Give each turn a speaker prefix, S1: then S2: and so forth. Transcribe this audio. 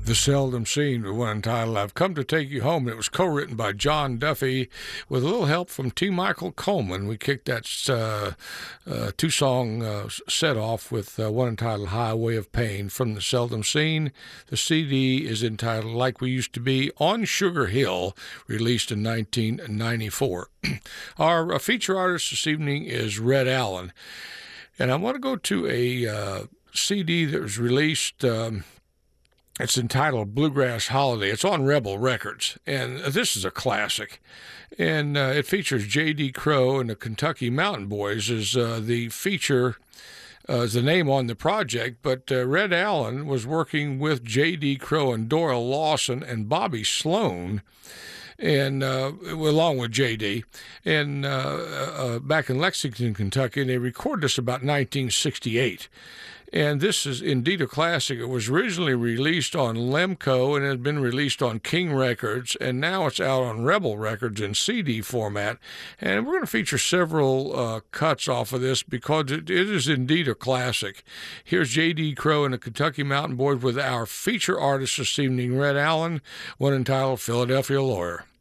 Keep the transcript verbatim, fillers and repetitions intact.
S1: The Seldom Seen, with one entitled I've Come to Take You Home. It was co-written by John Duffy with a little help from T. Michael Coleman. We kicked that uh, uh, two-song uh, set off with uh, one entitled Highway of Pain from The Seldom Seen. The C D is entitled Like We Used to Be on Sugar Hill, released in nineteen ninety-four. Our uh, feature artist this evening is Red Allen. And I want to go to a uh, C D that was released... Um, It's entitled Bluegrass Holiday. It's on Rebel Records, and this is a classic. And uh, it features J D. Crowe and the Kentucky Mountain Boys as uh, the feature, uh, as the name on the project. But uh, Red Allen was working with J D. Crowe and Doyle Lawson and Bobby Sloan, and uh, along with J D, and uh, uh, back in Lexington, Kentucky, and they recorded this about nineteen sixty-eight. And this is indeed a classic. It was originally released on Lemco and it had been released on King Records, and now it's out on Rebel Records in C D format. And we're going to feature several uh, cuts off of this because it, it is indeed a classic. Here's J D. Crowe and the Kentucky Mountain Boys with our feature artist this evening, Red Allen, one entitled Philadelphia Lawyer.